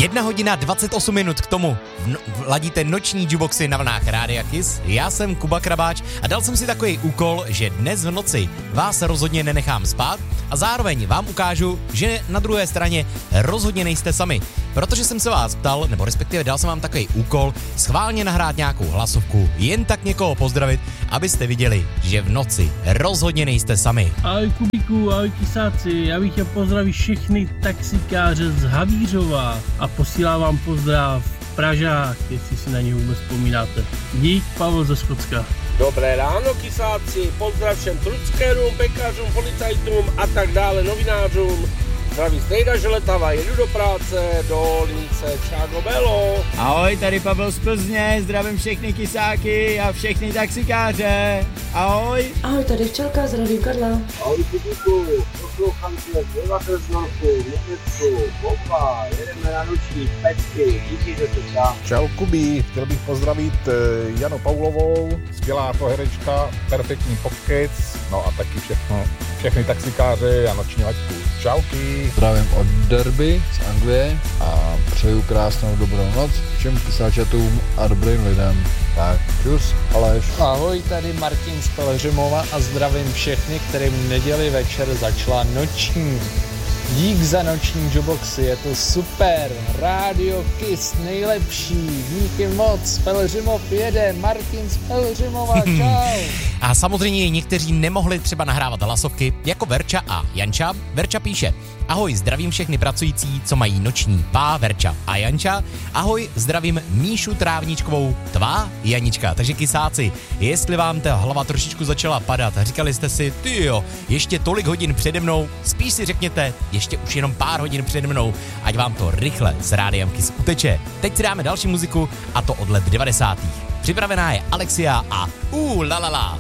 1 hodina 28 minut k tomu. Ladíte noční jukeboxy na vlnách Rádia Kiss. Já jsem Kuba Krabáč a dal jsem si takový úkol, že dnes v noci vás rozhodně nenechám spát a zároveň vám ukážu, že na druhé straně rozhodně nejste sami. Protože jsem se vás ptal, nebo respektive dal jsem vám takový úkol, schválně nahrát nějakou hlasovku, jen tak někoho pozdravit, abyste viděli, že v noci rozhodně nejste sami. Ahoj Kubíku, ahoj Kisáci, já bych chtěl pozdravit všechny taxikáře z Havířova a posílám vám pozdrav Pražák, jestli si na ně vůbec vzpomínáte. Dík, Pavel ze Skotska. Dobré ráno, Kisáci, pozdrav všem truckérům, pekařům, policajtům a tak dále, novinářům. Zdraví Stejda Želetava, jedu do práce, do Lince, čágo belo. Ahoj, tady Pavel z Plzně, zdravím všechny Kisáky a všechny taxikáře. Ahoj. Ahoj, tady Včelka, zdravím Karla. Ahoj, Kubíku, poslouchám tě z Levatelsnorku, Německu, Bopa, jedeme na noční pecky, díky, že jsi tam. Čau Kubí, chtěl bych pozdravit Janu Paulovou, skvělá to herečka, perfektní pokec, no a taky všechny taxikáře a noční laťku. Čauky. Zdravím od Derby z Anglie a přeju krásnou dobrou noc všem kysáčatům a dobrým lidem. Tak, čus, Aleš. Ahoj, tady Martin z Pelhřimova a zdravím všechny, kterým neděli večer začala noční. Dík za noční jukeboxy, je to super, Rádio Kiss nejlepší, díky moc, Pelhřimov jede, Martin z Pelhřimova, čau. A samozřejmě někteří nemohli třeba nahrávat hlasovky, jako Verča a Janča. Verča píše: ahoj, zdravím všechny pracující, co mají noční, pá, Verča a Janča. Ahoj, zdravím Míšu Trávničkovou, tvá Janička. Takže Kisáci, jestli vám ta hlava trošičku začala padat a říkali jste si, tyjo, ještě tolik hodin přede mnou, spíš si řekněte, ještě už jenom pár hodin přede mnou, ať vám to rychle s Rádiem Kiss uteče. Teď si dáme další muziku, a to od let 90. Připravená je Alexia a la la la.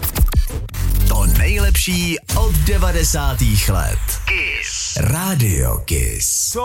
To nejlepší od 90. let. Kiss. Rádio Kiss.